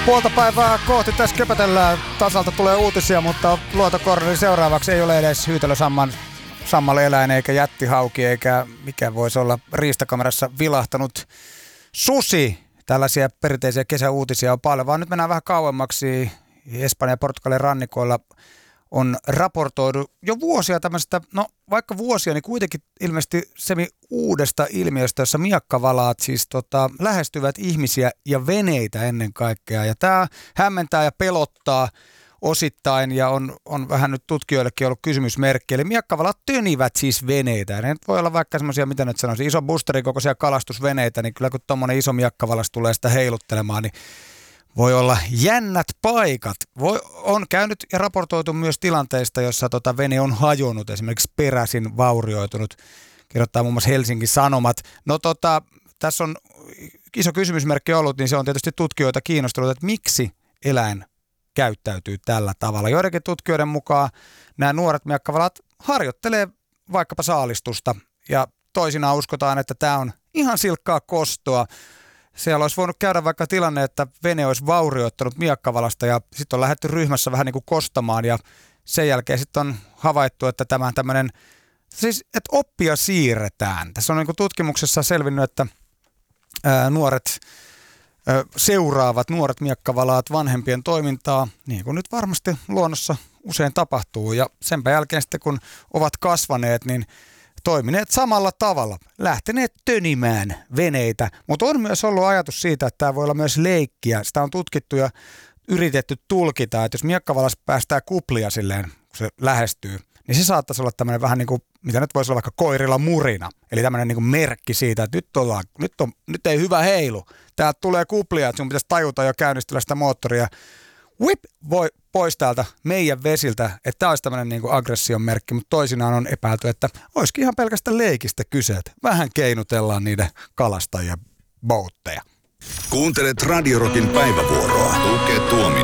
Puolta päivää kohti tässä köpötellään. Tasalta tulee uutisia, mutta luotokorneli seuraavaksi ei ole edes hyytelösammal-eläin eikä jättihauki eikä mikä voisi olla riistakamerassa vilahtanut susi. Tällaisia perinteisiä kesäuutisia on paljon, vaan nyt mennään vähän kauemmaksi. Espanjan ja Portugalin rannikoilla on raportoidu jo vuosia tämmöistä, no vaikka vuosia, niin kuitenkin ilmeisesti uudesta ilmiöstä, jossa miakkavalaat siis lähestyvät ihmisiä ja veneitä ennen kaikkea. Ja tämä hämmentää ja pelottaa osittain ja on vähän nyt tutkijoillekin ollut kysymysmerkki. Eli miakkavalat tönivät siis veneitä. Ja ne voi olla vaikka semmoisia, mitä nyt sanoisin, iso boosterin kokoisia kalastusveneitä, niin kyllä kun tommonen iso miakkavalas tulee sitä heiluttelemaan, niin voi olla jännät paikat. On käynyt ja raportoitu myös tilanteista, jossa vene on hajonnut, esimerkiksi peräisin vaurioitunut. Kirjoittaa muun muassa Helsingin Sanomat. No tässä on iso kysymysmerkki ollut, niin se on tietysti tutkijoita kiinnostunut, että miksi eläin käyttäytyy tällä tavalla. Joidenkin tutkijoiden mukaan nämä nuoret miakkavalat harjoittelee vaikkapa saalistusta ja toisinaan uskotaan, että tämä on ihan silkkaa kostoa. Siellä olisi voinut käydä vaikka tilanne, että vene olisi vaurioittanut miakkavalasta ja sitten on lähdetty ryhmässä vähän niin kuin kostamaan ja sen jälkeen sitten on havaittu, että tämä tämmöinen, siis että oppia siirretään. Tässä on niin kuin tutkimuksessa selvinnyt, että nuoret miakkavalaat vanhempien toimintaa, niin kuin nyt varmasti luonnossa usein tapahtuu ja senpä jälkeen sitten kun ovat kasvaneet, niin toimineet samalla tavalla, lähteneet tönimään veneitä, mutta on myös ollut ajatus siitä, että tämä voi olla myös leikkiä. Sitä on tutkittu ja yritetty tulkita, että jos miakkavalas päästää kuplia silleen, kun se lähestyy, niin se saattaisi olla tämmöinen vähän niin kuin, mitä nyt voisi olla vaikka koirilla murina. Eli tämmöinen niin kuin merkki siitä, että nyt ei hyvä heilu. Täältä tulee kuplia, että sun pitäisi tajuta jo käynnistellä sitä moottoria. Whip, voi pois täältä meidän vesiltä, että tämä olisi tämmöinen niin kuin aggression merkki, mutta toisinaan on epäilty, että olisikin ihan pelkästään leikistä kyse, että vähän keinutellaan niiden kalastajia boatteja. Kuuntelet Radio Rockin päivävuoroa. Tuke Tuomioja.